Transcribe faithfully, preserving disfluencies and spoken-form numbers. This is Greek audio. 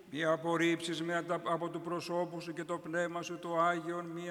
Μη απορρίψεις με από του προσώπου σου και το πνεύμα σου το Άγιον, μη